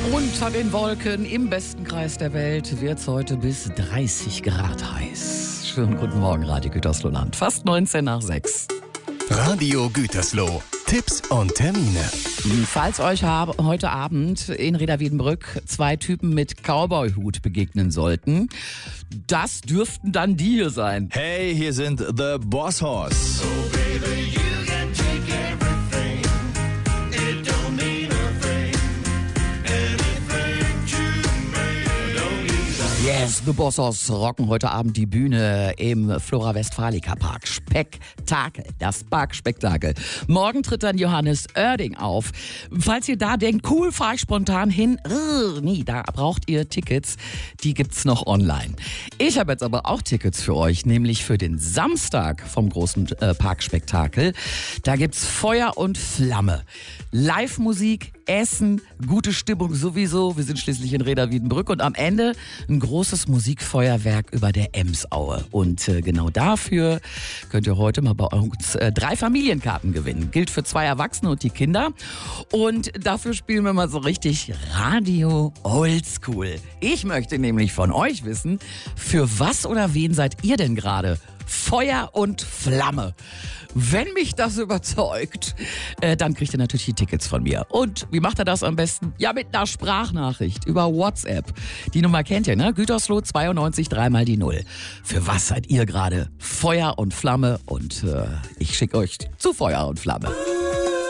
Unter den Wolken im besten Kreis der Welt wird es heute bis 30 Grad heiß. Schönen guten Morgen, Radio Gütersloh-Land. Fast 19 nach 6. Radio Gütersloh. Tipps und Termine. Falls euch heute Abend in Reda-Wiedenbrück zwei Typen mit Cowboy-Hut begegnen sollten, das dürften dann die hier sein. Hey, hier sind The Boss Horse. So baby, you can take everything. It don't mean a thing. Anything to me. Don't need a Yes, The Bossos rocken heute Abend die Bühne im Flora Westfalica Park. Spektakel, das Parkspektakel. Morgen tritt dann Johannes Oerding auf. Falls ihr da denkt, cool, fahr ich spontan hin. Nee, da braucht ihr Tickets. Die gibt's noch online. Ich habe jetzt aber auch Tickets für euch, nämlich für den Samstag vom großen Parkspektakel. Da gibt's Feuer und Flamme. Live-Musik, Essen, gute Stimmung sowieso. Wir sind schließlich in Reda-Wiedenbrück und am Ende ein großes Musikfeuerwerk über der Emsaue. Und genau dafür könnt ihr heute mal bei uns 3 Familienkarten gewinnen. Gilt für 2 Erwachsene und die Kinder. Und dafür spielen wir mal so richtig Radio Oldschool. Ich möchte nämlich von euch wissen, für was oder wen seid ihr denn gerade? Feuer und Flamme. Wenn mich das überzeugt, dann kriegt ihr natürlich die Tickets von mir. Und wie macht ihr das am besten? Ja, mit einer Sprachnachricht über WhatsApp. Die Nummer kennt ihr, ne? Gütersloh 92 3 mal die 0. Für was seid ihr gerade? Feuer und Flamme. Und ich schicke euch zu Feuer und Flamme.